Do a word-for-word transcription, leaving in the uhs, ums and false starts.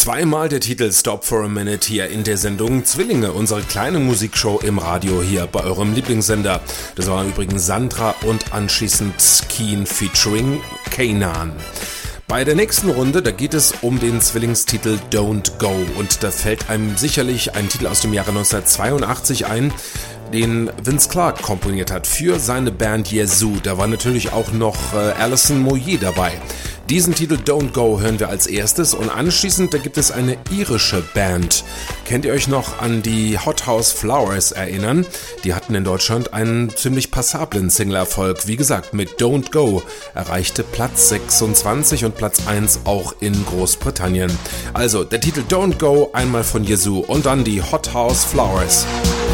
Zweimal der Titel Stop for a Minute hier in der Sendung Zwillinge, unsere kleine Musikshow im Radio hier bei eurem Lieblingssender. Das waren übrigens Sandra und anschließend Keen featuring Kanan. Bei der nächsten Runde, da geht es um den Zwillingstitel Don't Go und da fällt einem sicherlich ein Titel aus dem Jahre neunzehnhundertzweiundachtzig ein, den Vince Clarke komponiert hat für seine Band Yazoo. Da war natürlich auch noch äh, Alison Moyet dabei. Diesen Titel Don't Go hören wir als erstes und anschließend, da gibt es eine irische Band. Kennt ihr euch noch an die Hot House Flowers erinnern? Die hatten in Deutschland einen ziemlich passablen Single-Erfolg. Wie gesagt, mit Don't Go erreichte Platz sechsundzwanzig und Platz eins auch in Großbritannien. Also der Titel Don't Go einmal von Yazoo und dann die Hot House Flowers.